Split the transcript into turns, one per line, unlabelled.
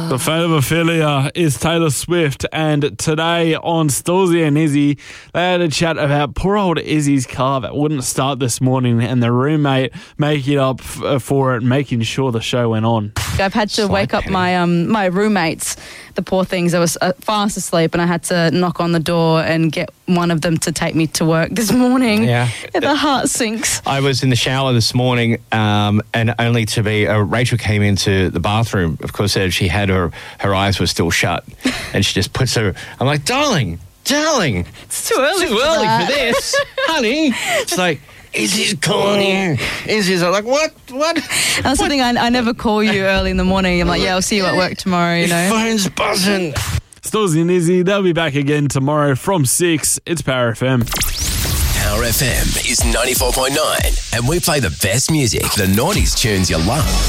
The fate of Ophelia is Taylor Swift, and today on Stallsy and Izzy, they had a chat about poor old Izzy's car that wouldn't start this morning and the roommate making up for it, making sure the show went on.
I've had to wake up my roommates, the poor things. I was fast asleep and I had to knock on the door and get one of them to take me to work this morning.
Yeah.
The heart sinks.
I was in the shower this morning and only to be, Rachel came into the bathroom. Of course, she had her eyes were still shut and she just puts her, I'm like, darling,
it's too early
for this, honey. It's like, Izzy's calling you. Izzy's like, what?
That's something I never call you early in the morning. I'm like, yeah, I'll see you at work tomorrow, you know.
Phone's buzzing.
Stallsy and Izzy, they'll be back again tomorrow from 6. It's Power FM.
Power FM is 94.9 and we play the best music, the 90s tunes you love.